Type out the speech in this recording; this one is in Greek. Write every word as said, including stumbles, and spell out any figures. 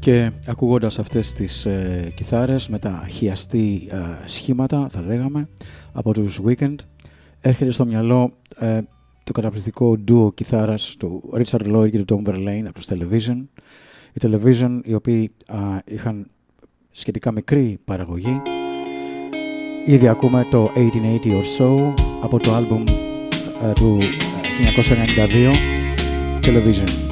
Και ακούγοντας αυτές τις ε, κιθάρες με τα χιαστή ε, σχήματα, θα λέγαμε, από τους Weekend, έρχεται στο μυαλό ε, το καταπληκτικό ντουο κιθάρας του Richard Lloyd και του Tom Verlaine από τους Television. Οι Television, οι οποίοι α, είχαν σχετικά μικρή παραγωγή. Ήδη ακούμε το eighteen eighty or so από το άλμπουμ ε, του χίλια εννιακόσια ενενήντα δύο Television.